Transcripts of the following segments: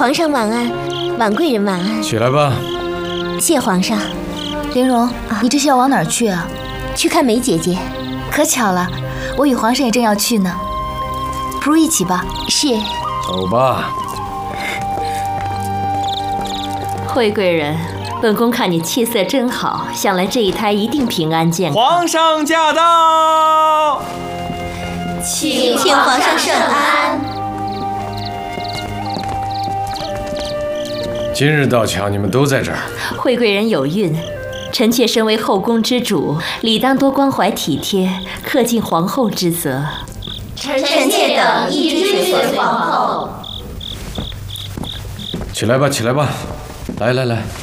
皇上晚安，婉贵人晚安。 起来吧。 谢皇上。 玲珑，你这是要往哪儿去啊？ 去看梅姐姐。 可巧了，我与皇上也正要去呢，不如一起吧。 是。 走吧。 惠贵人，本宫看你气色真好，想来这一胎一定平安健康。 皇上驾到！ 请皇上圣安。 今日到巧，你们都在这儿。 惠贵人有孕，臣妾身为后宫之主，理当多关怀体贴，恪尽皇后之责。 臣妾等一追随皇后。 起来吧，起来吧，来来来。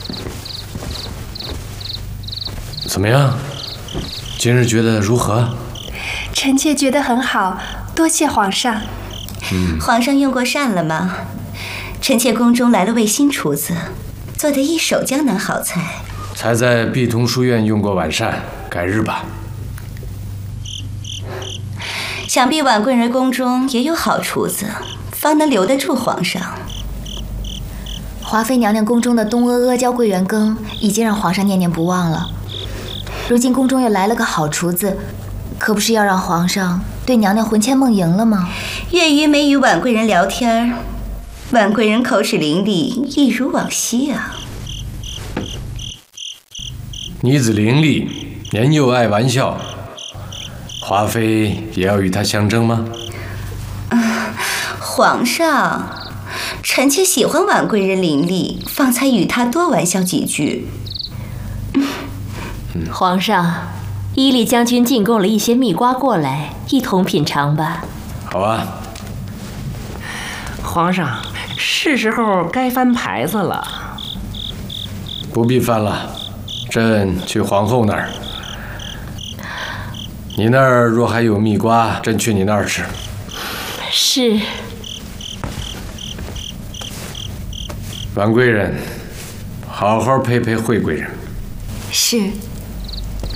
怎么样？今日觉得如何？ 臣妾觉得很好，多谢皇上。 皇上用过膳了吗？臣妾宫中来了位新厨子，做的一手江南好菜。 才在碧桐书院用过晚膳，改日吧。 想必婉贵人宫中也有好厨子，方能留得住皇上。 华妃娘娘宫中的东阿阿胶桂圆羹已经让皇上念念不忘了，如今宫中又来了个好厨子，可不是要让皇上对娘娘魂牵梦萦了吗？ 月余没与婉贵人聊天，婉贵人口齿伶俐，一如往昔啊。 女子伶俐，年幼爱玩笑，华妃也要与她相争吗？ 皇上，臣妾喜欢婉贵人伶俐，方才与她多玩笑几句。 皇上，伊利将军进贡了一些蜜瓜过来，一同品尝吧。 好啊。 皇上，是时候该翻牌子了。 不必翻了，朕去皇后那儿。你那儿若还有蜜瓜，朕去你那儿吃。 是。 婉贵人，好好陪陪惠贵人。 是。